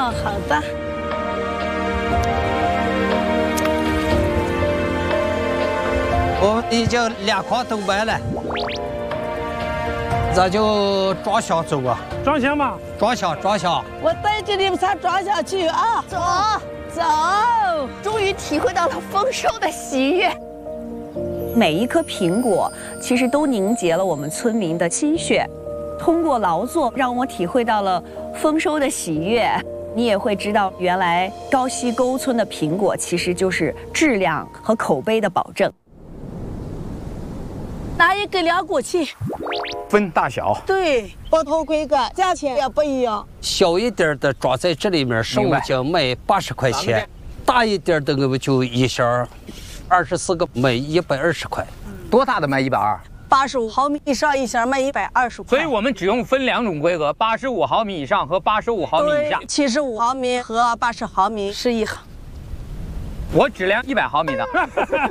好的。 我已经2筐都买了，咱就装箱走啊！ 装箱吧， 装箱。 我带着你们仨装下去啊！ 走， 走， 终于体会到了丰收的喜悦。 每一颗苹果其实都凝结了我们村民的心血，通过劳作让我体会到了丰收的喜悦。你也会知道，原来高溪沟村的苹果其实就是质量和口碑的保证。 拿一个量过去， 分大小。 对，不同规格，价钱也不一样。 小一点的装在这里面，15斤卖80块钱，大一点的我们就一箱24个卖120块。 多大的卖120？85 毫米以上一箱卖120块。 所以我们只用分2种规格：85毫米以上和85毫米以下。 75毫米和80毫米是一行。 我只量100毫米的。